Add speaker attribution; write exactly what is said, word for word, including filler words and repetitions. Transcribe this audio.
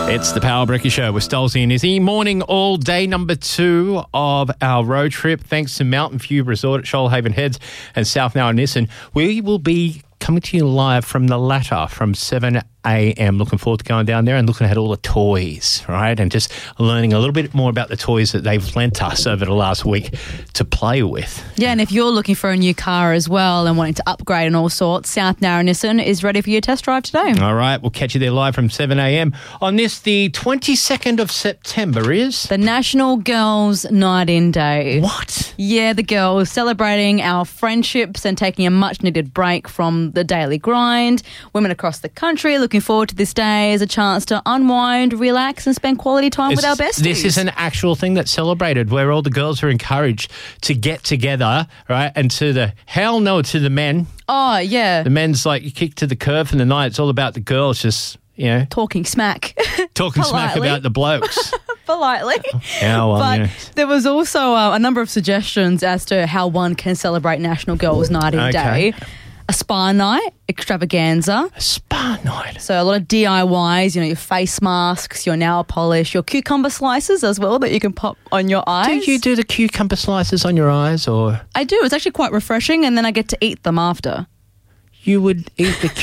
Speaker 1: It's the Power Breaker Show with Stolzy and Izzy. Morning all day, number two of our road trip. Thanks to Mountain View Resort at Shoalhaven Heads and South Nowra Nissan. We will be coming to you live from the latter from seven a.m. Looking forward to going down there and looking at all the toys, right? And just learning a little bit more about the toys that they've lent us over the last week to play with.
Speaker 2: Yeah, and if you're looking for a new car as well and wanting to upgrade and all sorts, South Nowra Nissan is ready for your test drive today.
Speaker 1: All right, we'll catch you there live from seven a.m. on this, the twenty-second of September is...
Speaker 2: The National Girls Night In Day.
Speaker 1: What?
Speaker 2: Yeah, the girls celebrating our friendships and taking a much-needed break from the daily grind. Women across the country looking forward to this day as a chance to unwind, relax and spend quality time
Speaker 1: It's,
Speaker 2: with our besties.
Speaker 1: This is an actual thing that's celebrated where all the girls are encouraged to get together, right? And to the, hell no, to the men.
Speaker 2: Oh, yeah.
Speaker 1: The men's like, you kick to the curb for the night. It's all about the girls just, you know.
Speaker 2: Talking smack.
Speaker 1: Talking smack
Speaker 2: Politely.
Speaker 1: about the blokes.
Speaker 2: Politely.
Speaker 1: Yeah, well,
Speaker 2: but
Speaker 1: yeah.
Speaker 2: there was also uh, a number of suggestions as to how one can celebrate National Girls Night In
Speaker 1: Okay.
Speaker 2: Day. A spa night, extravaganza.
Speaker 1: A spa night.
Speaker 2: So a lot of D I Ys, you know, your face masks, your nail polish, your cucumber slices as well that you can pop on your eyes.
Speaker 1: Do you do the cucumber slices on your eyes or?
Speaker 2: I do. It's actually quite refreshing and then I get to eat them after.
Speaker 1: You would eat the